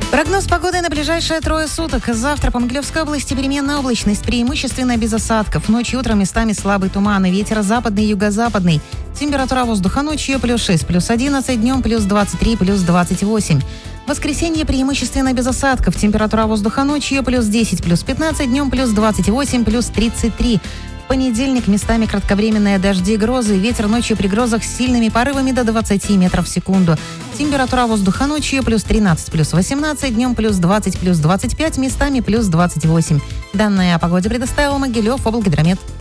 Прогноз погоды на ближайшие 3 суток. Завтра по Могилевской области переменная облачность, преимущественно без осадков. Ночью и утром местами слабый туман и ветер западный, юго-западный. Температура воздуха ночью +6, +11, днем +23, +28. В воскресенье преимущественно без осадков. Температура воздуха ночью +10, +15, днем +28, +33. В понедельник местами кратковременные дожди и грозы. Ветер ночью при грозах с сильными порывами до 20 метров в секунду. Температура воздуха ночью +13, +18, днем +20, +25, местами +28. Данные о погоде предоставил Могилев облгидромет.